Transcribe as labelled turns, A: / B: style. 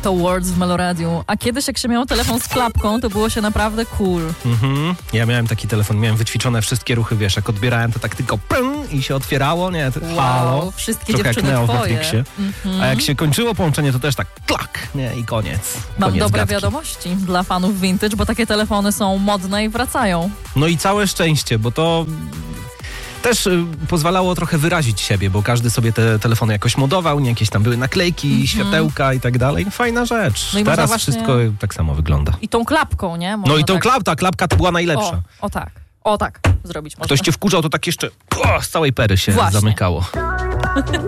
A: To Words w Meloradiu. A kiedyś jak się miało telefon z klapką, to było się naprawdę cool.
B: Ja miałem taki telefon, miałem wyćwiczone wszystkie ruchy, wiesz, jak odbierałem to tak tylko i się otwierało, nie? Halo.
A: Wszystkie
B: Trochę
A: dziewczyny
B: jak Neo w
A: twoje.
B: Matrixie. A jak się kończyło połączenie, to też tak klak, nie? I koniec.
A: Mam
B: Koniec
A: dobre
B: gadki.
A: wiadomości dla fanów vintage, bo takie telefony są modne i wracają.
B: No i całe szczęście, bo to też pozwalało trochę wyrazić siebie, bo każdy sobie te telefony jakoś modował, nie? Jakieś tam były naklejki, światełka i tak dalej. Fajna rzecz.
A: No i
B: Teraz
A: można właśnie-
B: wszystko tak samo wygląda.
A: I tą klapką, nie?
B: No i tą
A: tak...
B: klapka to była najlepsza.
A: O tak zrobić można.
B: Ktoś cię wkurzał, to tak jeszcze z całej pery się
A: Właśnie.
B: zamykało.